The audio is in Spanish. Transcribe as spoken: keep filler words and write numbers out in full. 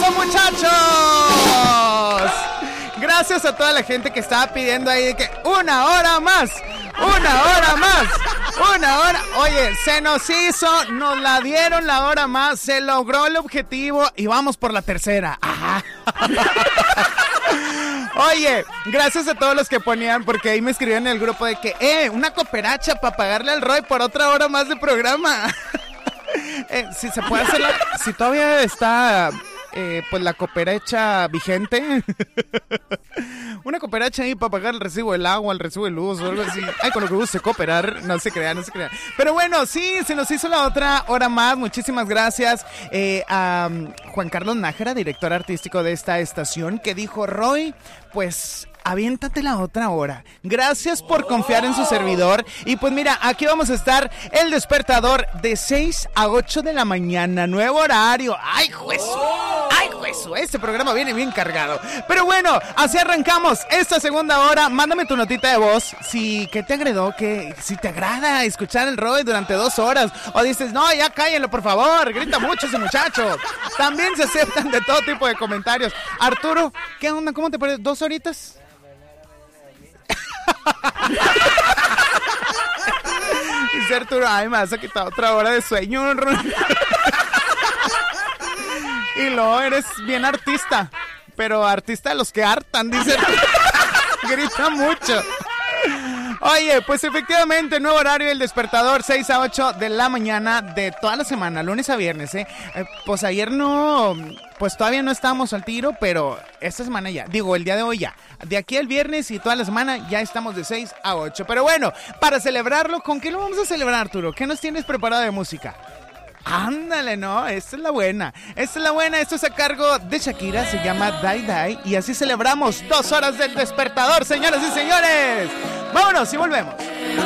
eso, muchachos. Gracias a toda la gente que estaba pidiendo ahí de que una hora más, una hora más, una hora. Oye, se nos hizo, nos la dieron la hora más, se logró el objetivo y vamos por la tercera. Ajá. Oye, gracias a todos los que ponían, porque ahí me escribieron en el grupo de que, eh, una cooperacha para pagarle al Roy por otra hora más de programa. eh, si se puede hacer, la, si todavía está... Eh, pues la cooperacha vigente. Una cooperacha ahí para pagar el recibo del agua, el recibo de luz o algo así. Ay, con lo que guste cooperar, no se crea, no se crea. Pero bueno, sí, se nos hizo la otra hora más. Muchísimas gracias eh, a um, Juan Carlos Nájera, director artístico de esta estación, que dijo, Roy, pues... aviéntate la otra hora. Gracias por confiar en su servidor. Y pues mira, aquí vamos a estar El Despertador de seis a ocho de la mañana. Nuevo horario. ¡Ay, juez! ¡Ay, juez! Este programa viene bien cargado. Pero bueno, así arrancamos esta segunda hora. Mándame tu notita de voz. Si, ¿qué te agradó? Que si te agrada escuchar el Roy durante dos horas. O dices, no, ya cállenlo, por favor. Grita mucho ese muchacho. También se aceptan de todo tipo de comentarios. Arturo, ¿qué onda? ¿Cómo te parece? ¿Dos horitas? Dice Arturo, ay, me vas a quitar otra hora de sueño. Y luego eres bien artista, pero artista de los que hartan, dice Arturo. Grita mucho. Oye, pues efectivamente, nuevo horario El Despertador, seis a ocho de la mañana de toda la semana, lunes a viernes, ¿eh? eh pues ayer no, pues todavía no estábamos al tiro, pero esta semana ya, digo, el día de hoy ya. De aquí al viernes y toda la semana ya estamos de seis a ocho. Pero bueno, para celebrarlo, ¿con qué lo vamos a celebrar, Arturo? ¿Qué nos tienes preparado de música? Ándale, no, esta es la buena, esta es la buena, esto es a cargo de Shakira, se llama Die Die, y así celebramos dos horas del Despertador, señoras y señores. Vámonos y volvemos.